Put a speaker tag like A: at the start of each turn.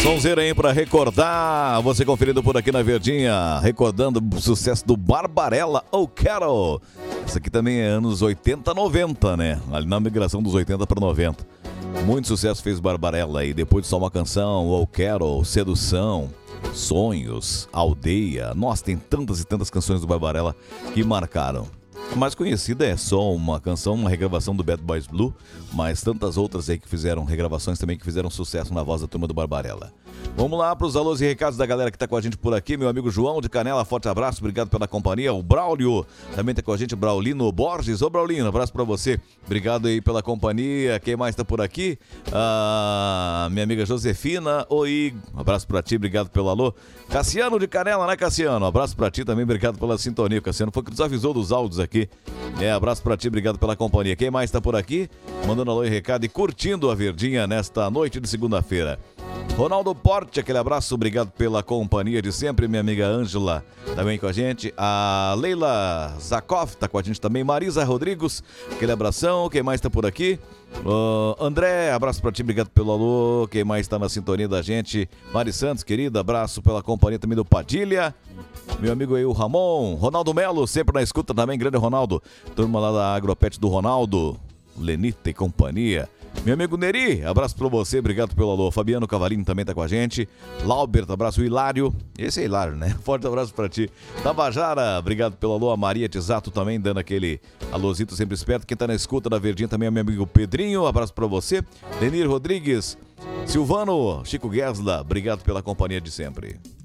A: Sonzeira aí pra recordar, você conferindo por aqui na Verdinha, recordando o sucesso do Barbarella, Oh Carol. Essa aqui também é anos 80, 90, né? Ali na migração dos 80 para 90. Muito sucesso fez Barbarella aí, depois de só uma canção, Oh Carol, Sedução, Sonhos, Aldeia. Nossa, tem tantas e tantas canções do Barbarella que marcaram. A mais conhecida é só uma canção, uma regravação do Bad Boys Blue, mas tantas outras aí que fizeram regravações também que fizeram sucesso na voz da turma do Barbarella. Vamos lá para os alôs e recados da galera que está com a gente por aqui. Meu amigo João de Canela, forte abraço, obrigado pela companhia. O Braulio também está com a gente, Braulino Borges. Ô Braulino, abraço para você, obrigado aí pela companhia. Quem mais está por aqui? Minha amiga Josefina, oi, abraço para ti, obrigado pelo alô. Cassiano de Canela, né Cassiano? Abraço para ti também, obrigado pela sintonia. O Cassiano foi que nos avisou dos áudios aqui. Abraço pra ti, obrigado pela companhia. Quem mais tá por aqui? Mandando alô e recado e curtindo a Verdinha nesta noite de segunda-feira. Ronaldo Porte, aquele abraço, obrigado pela companhia de sempre. Minha amiga Ângela também com a gente. A Leila Zakov tá com a gente também. Marisa Rodrigues, aquele abração. Quem mais tá por aqui? André, abraço pra ti, obrigado pelo alô. Quem mais tá na sintonia da gente? Mari Santos, querida, abraço pela companhia também do Padilha. Meu amigo aí, o Ramon. Ronaldo Melo, sempre na escuta também, grande Ronaldo. Turma lá da Agropet do Ronaldo. Lenita e companhia. Meu amigo Neri, abraço pra você, obrigado pelo alô. Fabiano Cavalinho também tá com a gente. Laubert, abraço. O Hilário, esse é Hilário, né? Forte abraço pra ti. Tabajara, obrigado pelo alô. A Maria Tisato também dando aquele alôzito sempre esperto. Quem tá na escuta da Verdinha também é meu amigo Pedrinho, abraço pra você. Denir Rodrigues, Silvano, Chico Guesla, obrigado pela companhia de sempre.